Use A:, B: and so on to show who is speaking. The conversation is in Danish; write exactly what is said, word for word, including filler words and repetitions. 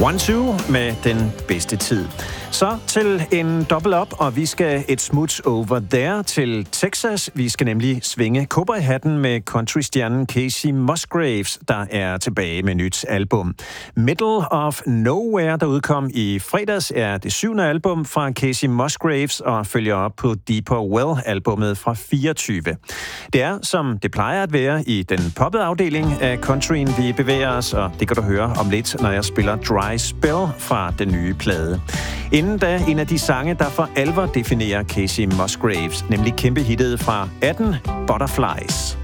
A: One Two med den bedste tid. Så til en dobbelt op, og vi skal et smut over there til Texas. Vi skal nemlig svinge cowboyhatten med countrystjernen Kacey Musgraves, der er tilbage med nyt album. Middle of Nowhere, der udkom i fredags, er det syvende album fra Kacey Musgraves og følger op på Deeper Well-albummet fra fireogtyve. Det er, som det plejer at være, i den poppede afdeling af countryen, vi bevæger os, og det kan du høre om lidt, når jeg spiller Dry Spell fra den nye plade. Inden da en af de sange, der for alvor definerer Kacey Musgraves, nemlig kæmpe hittet fra atten, Butterflies.